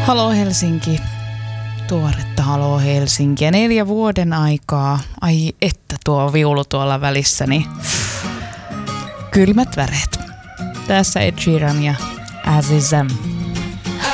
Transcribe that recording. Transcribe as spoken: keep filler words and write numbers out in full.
Halo Helsinki, tuoretta Halo Helsinkiä, neljä vuoden aikaa. Ai että tuo viulu tuolla välissäni. Kylmät väreet. Tässä Ed Sheeran ja Azizam.